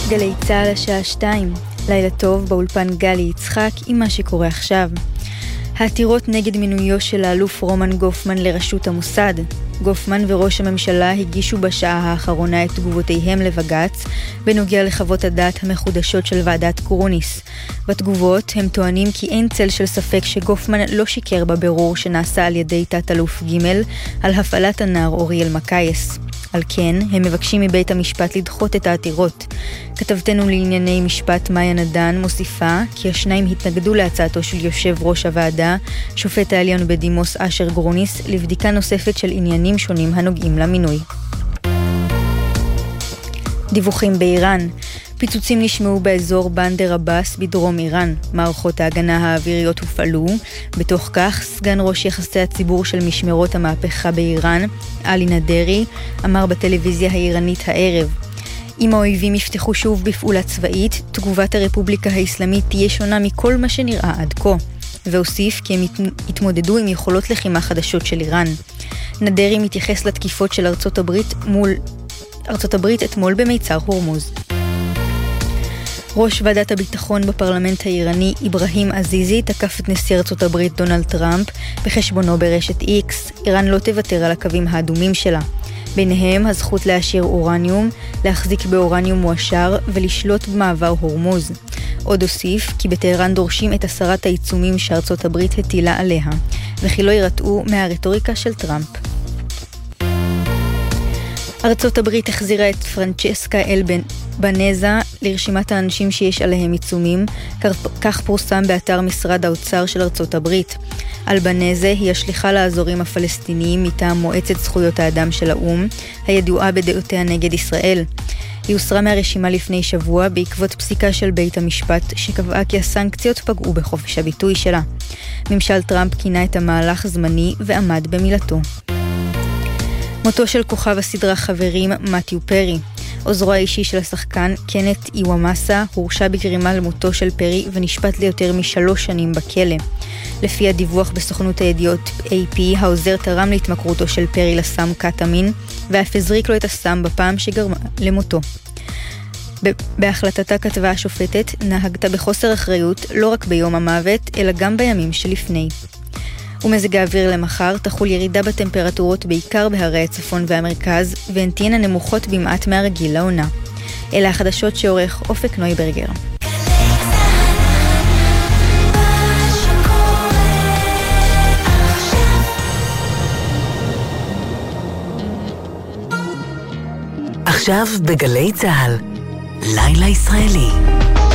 גלי צהל השעה 2, לילה טוב באולפן גלי יצחק עם מה שקורה עכשיו. העתירות נגד מינויו של האלוף רומן גופמן לראשות המוסד. גופמן וראש הממשלה הגישו בשעה האחרונה את תגובותיהם לבג"ץ בנוגע לחוות הדעת המחודשות של ועדת גרוניס. בתגובות הם טוענים כי אין צל של ספק שגופמן לא שיקר בבירור שנעשה על ידי תת-אלוף ג' על הפעלת הנער אוריאל מקייס. על כן, הם מבקשים מבית המשפט לדחות את העתירות. כתבתנו לענייני משפט מאיה נדן מוסיפה כי השניים התנגדו להצעתו של יושב ראש הוועדה, שופט העליון בדימוס אשר גרוניס, לבדיקה נוספת של עניינים שונים הנוגעים למינוי. דיווחים באיראן. פיצוצים נשמעו באזור בנדר אבאס בדרום איראן. מערכות ההגנה האוויריות הופעלו. בתוך כך, סגן ראש יחסי הציבור של משמרות המהפכה באיראן, עלי נדרי, אמר בטלוויזיה האיראנית הערב: אם האויבים יפתחו שוב בפעולה צבאית, תגובת הרפובליקה האסלאמית תהיה שונה מכל מה שנראה עד כה. והוסיף כי הם התמודדו עם יכולות לחימה חדשות של איראן. נדרי מתייחס לתקיפות של ארצות הברית אתמול במיצר הורמוז. ראש ועדת הביטחון בפרלמנט האיראני אברהים עזיזי תקף את נשיא ארצות הברית דונלד טראמפ בחשבונו ברשת איקס. איראן לא תוותר על הקווים האדומים שלה. ביניהם הזכות להשאיר אורניום, להחזיק באורניום מועשר ולשלוט במעבר הורמוז. עוד הוסיף כי בטהרן דורשים את הסרת העיצומים שארצות הברית הטילה עליה, וכי לא ירתעו מהרטוריקה של טראמפ. ארצות הברית החזירה את פרנצ'סקה אלבנזה לרשימת האנשים שיש עליהם עיצומים, כך פורסם באתר משרד האוצר של ארצות הברית. אלבנזה היא השליחה לאזורים הפלסטיניים מטעם מועצת זכויות האדם של האו"ם, הידועה בדעותיה נגד ישראל. היא הוסרה מהרשימה לפני שבוע בעקבות פסיקה של בית המשפט שקבעה כי הסנקציות פגעו בחופש הביטוי שלה. ממשל טראמפ כינה את המהלך זמני ועמד במילתו. מותו של כוכב הסדרה חברים מתיו פרי. עוזרו האישי של השחקן, קנט איוואמאסה, הורשע בגרימה למותו של פרי ונשפט ליותר מ3 שנים בכלא. לפי הדיווח בסוכנות הידיעות AP, העוזר תרם להתמכרותו של פרי לסם קטמין, ואף הזריק לו את הסם בפעם שגרמה למותו. בהחלטתה כתבה השופטת, נהגת בחוסר אחריות לא רק ביום המוות, אלא גם בימים שלפני. ומזג האוויר למחר תחול ירידה בטמפרטורות בעיקר בהרי הצפון והמרכז, והן תהיינה נמוכות במעט מהרגיל לעונה. אלה החדשות שעורך אופק נויברגר. עכשיו בגלי צהל, לילה ישראלי.